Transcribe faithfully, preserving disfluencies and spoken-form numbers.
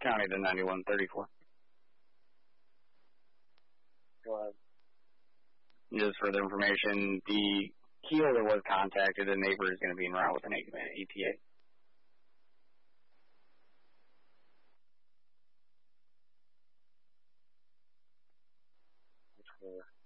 County to ninety-one thirty-four. Go ahead. Just further information, the keel that was contacted, a neighbor is going to be en route with an E T A. That's clear.